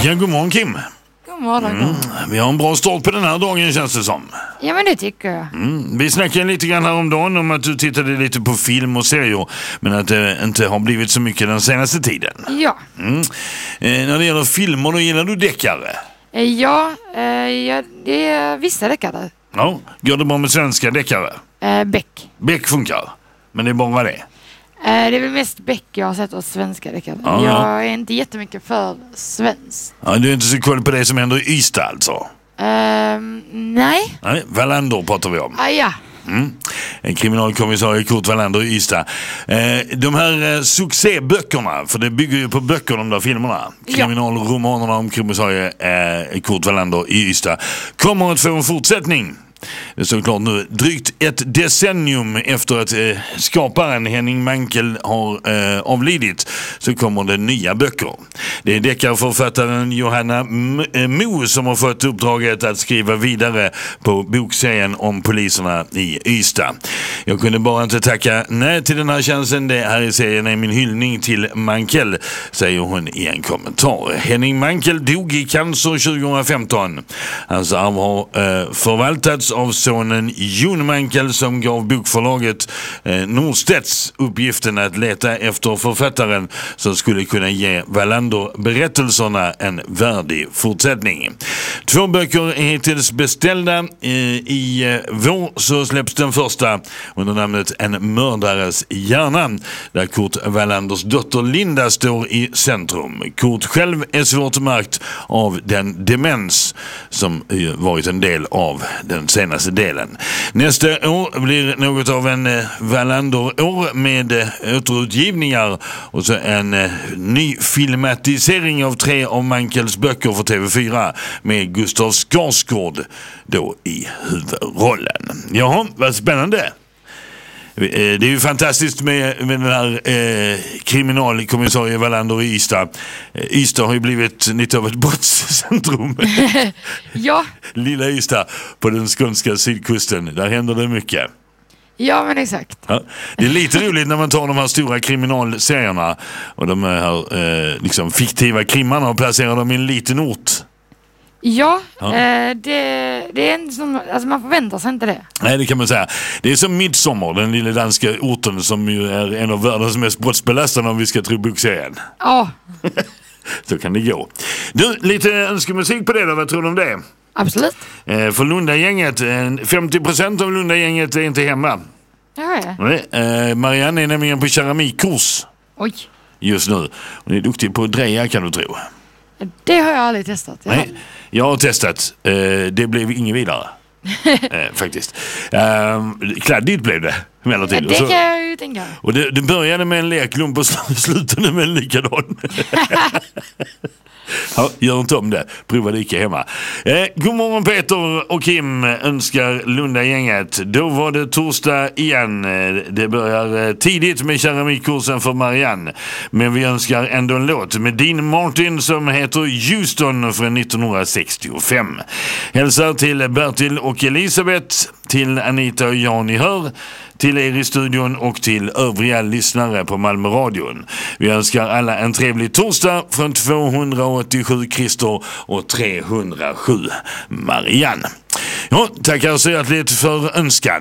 Ja, god morgon Kim. God morgon. Vi har en bra start på den här dagen känns det som. Ja, men det tycker jag. Vi snackade lite grann häromdagen om att du tittade lite på film och serier, men att det inte har blivit så mycket den senaste tiden. Ja. När det gäller filmer, då gillar du deckare? Ja, det är vissa deckare. Ja, går det bra med svenska deckare? Beck. Beck funkar, men det är bara det. Det är väl mest Beck jag har sett hos svenska deckare. Ja. Jag är inte jättemycket för svensk. Ja, du är inte så koll på det som händer i Ystad alltså? Nej. Nej, Wallander pratar vi om. Ja. En kriminalkommissarie Kurt Wallander i Ystad. De här succéböckerna, för det bygger ju på böcker de där filmerna. Kriminalromanerna om kommissarie Kurt Wallander i Ystad kommer att få en fortsättning. Det är såklart nu drygt ett decennium efter att skaparen Henning Mankell har avlidit, så kommer det nya böcker. Det är deckarförfattaren Johanna Mo som har fått uppdraget att skriva vidare på bokserien om poliserna i Ystad. Jag kunde bara inte tacka nej till den här chansen. Det här i serien är min hyllning till Mankell, säger hon i en kommentar. Henning Mankell dog i cancer 2015. Hans arv har förvaltats av sonen Jon Mankell som gav bokförlaget Norstedts uppgiften att leta efter författaren som skulle kunna ge Wallander-berättelserna en värdig fortsättning. 2 böcker är hittills beställda. I vår så släpps den första under namnet En mördares hjärna, där Kurt Wallanders dotter Linda står i centrum. Kurt själv är svårt märkt av den demens som varit en del av den senaste delen. Nästa år blir något av en Wallander-år med återutgivningar och så en ny filmatisering av 3 av Mankells böcker för TV4 med Gustav Skarsgård då i huvudrollen. Jaha, vad spännande! Det är ju fantastiskt med den här kriminalkommissarie Wallander i Ystad. Ystad har ju blivit lite av ett brottscentrum. Ja. Lilla Ystad på den skånska sydkusten. Där händer det mycket. Ja, men exakt. Ja, det är lite roligt när man tar de här stora kriminalserierna och de här liksom fiktiva krimmarna och placerar dem i en liten ort. Ja. Det är en som, alltså man förväntar sig inte det. Nej, det kan man säga. Det är som Midsommar, den lilla danska orten som ju är en av världens mest brottsbelastande om vi ska tro bokserien. Ja. Så kan det gå. Du, lite önskemusik på det då, vad tror du om det? Absolut. För Lundagänget, 50% av Lundagänget är inte hemma. Ja. Marianne är nämligen på keramikkurs. Oj. Just nu. Hon är duktig på att dreja, kan du tro. Det har jag aldrig testat. Nej, jag har testat. Det blev inget vidare. Faktiskt. Kladdigt blev det. Det kan jag ju tänka. Och det började med en leklump och slutade med en likadan. Ja, gör inte om det. Prova lika hemma. God morgon Peter och Kim önskar Lundagänget. Då var det torsdag igen. Det börjar tidigt med keramikkursen för Marianne. Men vi önskar ändå en låt med Dean Martin som heter Houston från 1965. Hälsar till Bertil och Elisabeth, till Anita och Jan i Hör, till er i studion och till övriga lyssnare på Malmö radion. Vi önskar alla en trevlig torsdag från 287 Christer och 307 Marianne. Ja, tackar så hjärtligt för önskan.